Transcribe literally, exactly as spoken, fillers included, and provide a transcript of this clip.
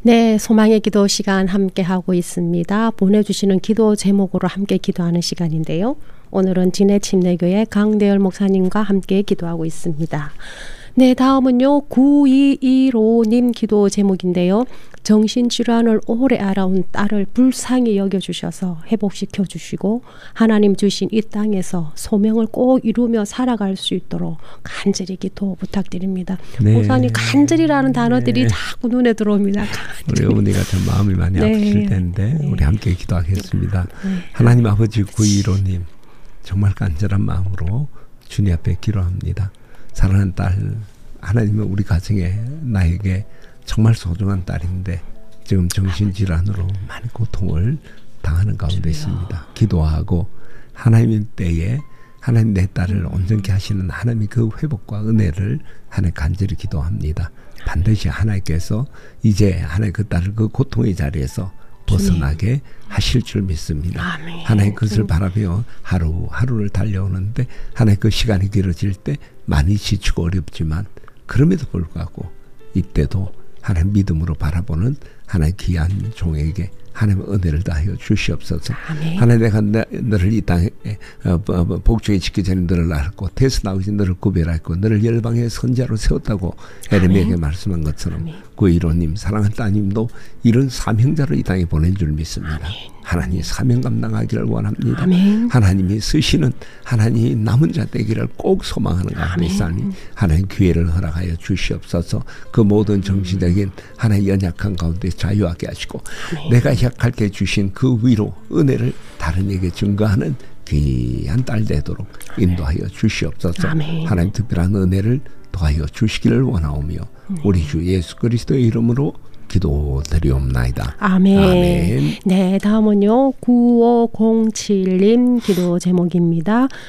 네, 소망의 기도 시간 함께 하고 있습니다. 보내주시는 기도 제목으로 함께 기도하는 시간인데요. 오늘은 진해침례교회 강대열 목사님과 함께 기도하고 있습니다. 네, 다음은요 구이일오님 기도 제목인데요. 정신질환을 오래 알아온 딸을 불쌍히 여겨주셔서 회복시켜 주시고 하나님 주신 이 땅에서 소명을 꼭 이루며 살아갈 수 있도록 간절히 기도 부탁드립니다. 네. 목사님, 간절이라는 단어들이 네. 자꾸 눈에 들어옵니다. 우리 어머니가 참 마음이 많이 네. 아프실 텐데 네. 우리 함께 기도하겠습니다. 네. 하나님 아버지 구이일오님 정말 간절한 마음으로 주님 앞에 기도합니다. 사랑하는 딸, 하나님은 우리 가정에 나에게 정말 소중한 딸인데 지금 정신질환으로 많은 고통을 당하는 가운데 있습니다. 기도하고 하나님의 때에 하나님 내 딸을 온전케 하시는 하나님의 그 회복과 은혜를 하나님 간절히 기도합니다. 반드시 하나님께서 이제 하나님 그 딸을 그 고통의 자리에서 벗어나게 하실 줄 믿습니다. 아멘. 하나님 그것을 바라며 하루 하루를 달려오는데 하나님 그 시간이 길어질 때 많이 지치고 어렵지만 그럼에도 불구하고 이때도 하나님 믿음으로 바라보는 하나님 귀한 종에게 하나님의 은혜를 다하여 주시옵소서. 아멘. 하나님 내가 너, 너를 이 땅에 어, 복중에 지기 전에 너를 알았고 태서 나오기 전에 너를 구별했고 너를 열방의 선자로 세웠다고 에레미야에게 말씀한 것처럼 구이일오님 사랑하는 따님도 이런 사명자로 이 땅에 보낸 줄 믿습니다. 아멘. 하나님이 사명 감당하기를 원합니다. 아멘. 하나님이 쓰시는 하나님이 남은 자 되기를 꼭 소망하는 가운데 있사니 하나님 기회를 허락하여 주시옵소서. 그 모든 정신적인 하나의 연약한 가운데 자유하게 하시고 아멘. 내가 약할게 주신 그 위로 은혜를 다른 이에게 증거하는 귀한 딸 되도록 인도하여 주시옵소서. 아멘. 하나님 특별한 은혜를 더하여 주시기를 원하오며 우리 주 예수 그리스도의 이름으로 기도드리옵나이다. 아멘. 아멘. 네, 다음은요 구오공칠님 기도 제목입니다.